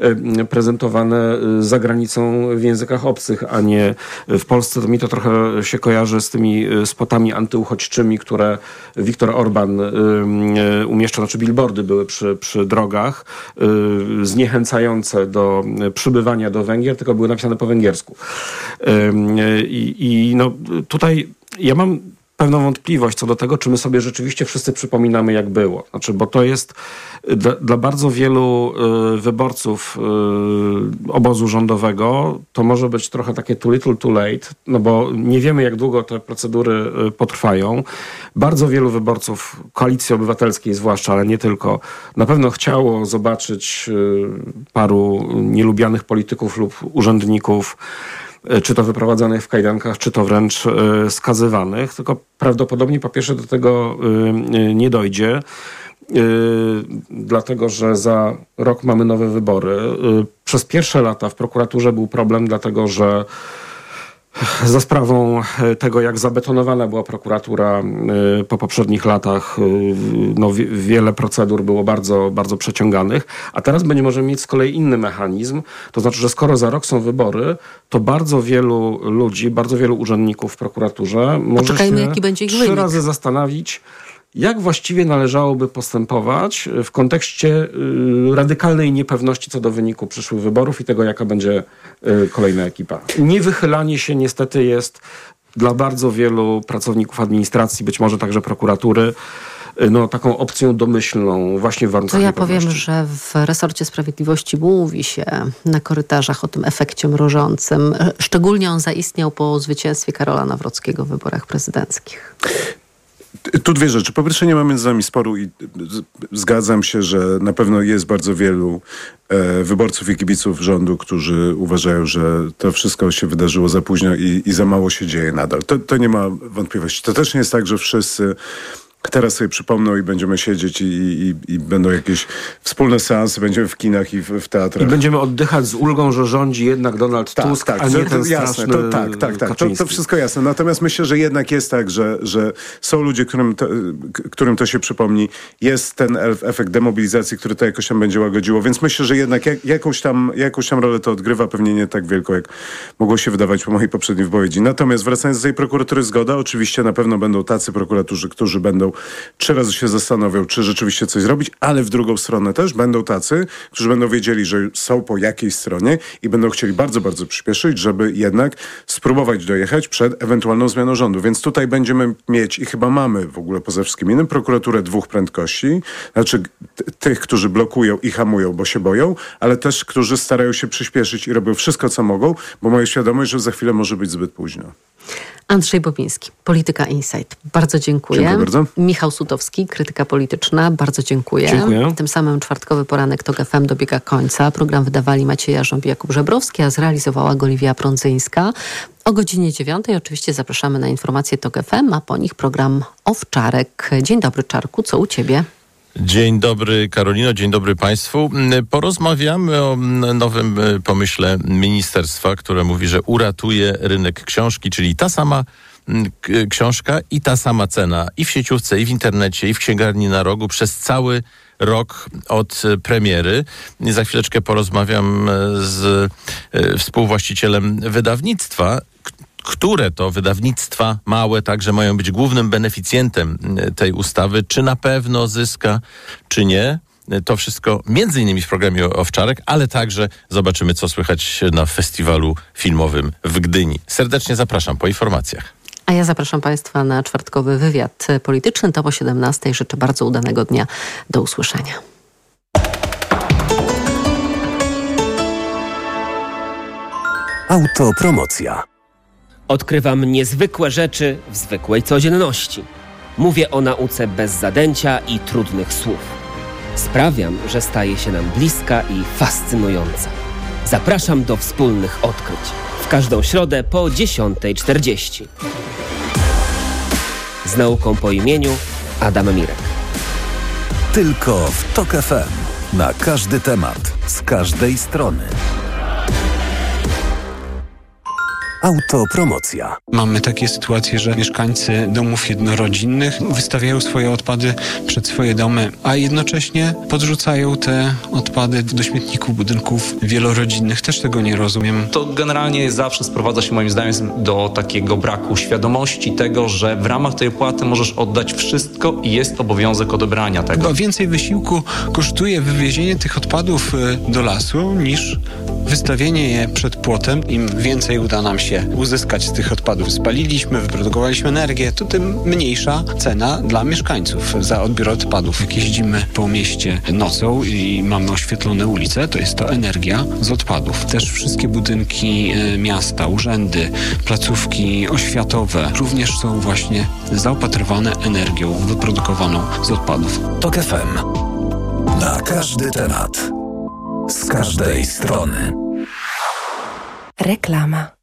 prezentowane za granicą w językach obcych, a nie w Polsce. To mi to trochę się kojarzy z tymi spotami antyuchodźczymi, które Viktor Orban umieszczał, znaczy billboardy były przy drogach, zniechęcające do przybywania do Węgier, tylko były napisane po węgiersku. I no tutaj ja mam pewną wątpliwość co do tego, czy my sobie rzeczywiście wszyscy przypominamy, jak było. Znaczy, bo to jest dla bardzo wielu wyborców obozu rządowego to może być trochę takie too little, too late, no bo nie wiemy, jak długo te procedury potrwają. Bardzo wielu wyborców Koalicji Obywatelskiej zwłaszcza, ale nie tylko, na pewno chciało zobaczyć paru nielubianych polityków lub urzędników, czy to wyprowadzanych w kajdankach, czy to wręcz skazywanych. Tylko prawdopodobnie po pierwsze do tego nie dojdzie, dlatego że za rok mamy nowe wybory. Przez pierwsze lata w prokuraturze był problem, dlatego że za sprawą tego, jak zabetonowana była prokuratura po poprzednich latach, no, wiele procedur było bardzo, bardzo przeciąganych, a teraz możemy mieć z kolei inny mechanizm, to znaczy, że skoro za rok są wybory, to bardzo wielu ludzi, bardzo wielu urzędników w prokuraturze może się jaki będzie ich 3 razy zastanowić, jak właściwie należałoby postępować w kontekście radykalnej niepewności co do wyniku przyszłych wyborów i tego, jaka będzie kolejna ekipa. Niewychylanie się niestety jest dla bardzo wielu pracowników administracji, być może także prokuratury, no, taką opcją domyślną właśnie w warunkach niepewności. To ja powiem, że w resorcie sprawiedliwości mówi się na korytarzach o tym efekcie mrożącym. Szczególnie on zaistniał po zwycięstwie Karola Nawrockiego w wyborach prezydenckich. Tu 2 rzeczy. Po pierwsze, nie ma między nami sporu i zgadzam się, że na pewno jest bardzo wielu wyborców i kibiców rządu, którzy uważają, że to wszystko się wydarzyło za późno i za mało się dzieje nadal. To nie ma wątpliwości. To też nie jest tak, że wszyscy teraz sobie przypomną i będziemy siedzieć i będą jakieś wspólne seansy, będziemy w kinach i w teatrach. I będziemy oddychać z ulgą, że rządzi jednak Donald Tusk, a nie ten straszny Kaczyński. To wszystko jasne. Natomiast myślę, że jednak jest tak, że są ludzie, którym to się przypomni. Jest ten efekt demobilizacji, który to jakoś tam będzie łagodziło. Więc myślę, że jednak jakąś tam rolę to odgrywa, pewnie nie tak wielką, jak mogło się wydawać po mojej poprzedniej wypowiedzi. Natomiast wracając do tej prokuratury, zgoda. Oczywiście na pewno będą tacy prokuratorzy, którzy będą 3 razy się zastanowią, czy rzeczywiście coś zrobić, ale w drugą stronę też będą tacy, którzy będą wiedzieli, że są po jakiej stronie i będą chcieli bardzo, bardzo przyspieszyć, żeby jednak spróbować dojechać przed ewentualną zmianą rządu. Więc tutaj będziemy mieć i chyba mamy w ogóle poza wszystkim innym prokuraturę 2 prędkości, znaczy tych, którzy blokują i hamują, bo się boją, ale też, którzy starają się przyspieszyć i robią wszystko, co mogą, bo mają świadomość, że za chwilę może być zbyt późno. Andrzej Bobiński, Polityka Insight. Bardzo dziękuję. Dziękuję bardzo. Michał Sutowski, Krytyka Polityczna. Bardzo dziękuję. Dziękuję. Tym samym czwartkowy poranek TOK FM dobiega końca. Program wydawali Maciej Jarząb i Jakub Żebrowski, a zrealizowała go Liwia Prądzyńska. O godzinie 9 oczywiście zapraszamy na informacje TOK FM, a po nich program Owczarek. Dzień dobry, Czarku, co u ciebie? Dzień dobry, Karolino, dzień dobry Państwu. Porozmawiamy o nowym pomyśle ministerstwa, które mówi, że uratuje rynek książki, czyli ta sama książka i ta sama cena i w sieciówce, i w internecie, i w księgarni na rogu przez cały rok od premiery. Za chwileczkę porozmawiam z współwłaścicielem wydawnictwa, które to wydawnictwa małe także mają być głównym beneficjentem tej ustawy. Czy na pewno zyska, czy nie? To wszystko między innymi w programie Owczarek, ale także zobaczymy, co słychać na festiwalu filmowym w Gdyni. Serdecznie zapraszam po informacjach. A ja zapraszam Państwa na czwartkowy wywiad polityczny. To o 17:00. Życzę bardzo udanego dnia. Do usłyszenia. Autopromocja. Odkrywam niezwykłe rzeczy w zwykłej codzienności. Mówię o nauce bez zadęcia i trudnych słów. Sprawiam, że staje się nam bliska i fascynująca. Zapraszam do wspólnych odkryć. W każdą środę po 10:40. Z nauką po imieniu Adam Mirek. Tylko w TOK FM. Na każdy temat, z każdej strony. Autopromocja. Mamy takie sytuacje, że mieszkańcy domów jednorodzinnych wystawiają swoje odpady przed swoje domy, a jednocześnie podrzucają te odpady do śmietników budynków wielorodzinnych. Też tego nie rozumiem. To generalnie zawsze sprowadza się moim zdaniem do takiego braku świadomości tego, że w ramach tej opłaty możesz oddać wszystko i jest obowiązek odebrania tego. Chyba więcej wysiłku kosztuje wywiezienie tych odpadów do lasu niż wystawienie je przed płotem. Im więcej uda nam się uzyskać z tych odpadów. Spaliliśmy, wyprodukowaliśmy energię, to tym mniejsza cena dla mieszkańców za odbiór odpadów. Jak jeździmy po mieście nocą i mamy oświetlone ulice, to jest to energia z odpadów. Też wszystkie budynki miasta, urzędy, placówki oświatowe również są właśnie zaopatrywane energią wyprodukowaną z odpadów. TOK FM. Na każdy temat. Z każdej strony. Reklama.